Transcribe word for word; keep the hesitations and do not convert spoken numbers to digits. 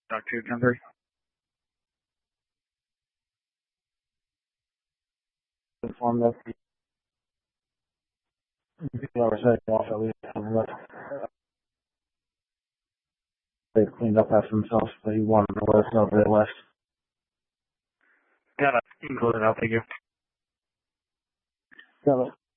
Doc two ten three. Informed that the people are setting off at least on the they cleaned up after themselves, but he wanted to let us know that they left. Got it. Included, I'll take you. Got it.